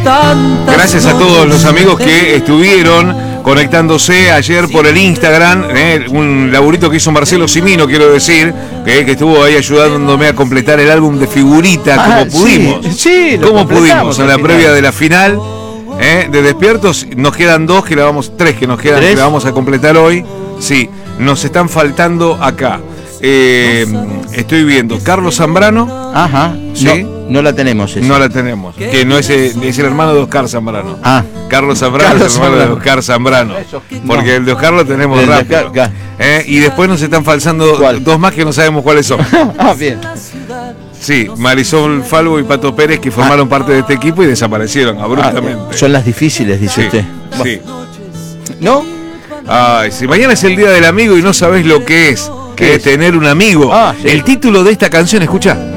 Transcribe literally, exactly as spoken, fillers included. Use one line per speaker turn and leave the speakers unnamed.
Gracias a todos los amigos que estuvieron conectándose ayer por el Instagram, eh, un laburito que hizo Marcelo Cimino, quiero decir, que, que estuvo ahí ayudándome a completar el álbum de figuritas, ah, como pudimos.
Sí, sí, lo
como pudimos en la
final.
previa de la final eh, de Despiertos. Nos quedan dos que la vamos, tres que nos quedan ¿Tres? que la vamos a completar hoy. Sí, nos están faltando acá. Eh, estoy viendo Carlos Zambrano.
Ajá.
¿Sí?
No, no la tenemos esa.
No la tenemos. Que no es el, es el hermano de Oscar Zambrano.
Ah.
Carlos Zambrano
Carlos
es el hermano
Zambrano.
de Oscar Zambrano. Porque no. el de Oscar lo tenemos
el
rápido.
Oscar, claro.
eh, y después nos están falsando ¿Cuál? dos más que no sabemos cuáles son.
Ah, bien.
Sí, Marisol Falvo y Pato Pérez, que formaron ah. parte de este equipo y desaparecieron abruptamente.
Ah, son las difíciles, dice
sí,
usted.
Sí.
¿No?
Ay, si mañana es el día del amigo y no sabés lo que es, que es tener un amigo.
Ah, sí.
El título de esta canción, escucha.